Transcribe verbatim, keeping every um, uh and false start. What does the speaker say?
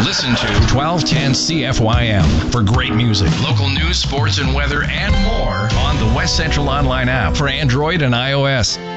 Listen to twelve ten C F Y M for great music, local news, sports, and weather, and more on the West Central Online app for Android and iOS.